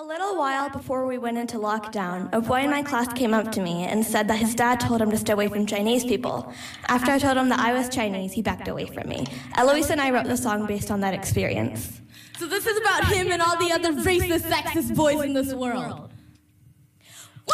little while before we went into lockdown, a boy in my class came up to me and said that his dad told him to stay away from Chinese people. After I told him that I was Chinese, he backed away from me. Eloise and I wrote the song based on that experience. So this is about him and all the other racist, sexist boys in this world.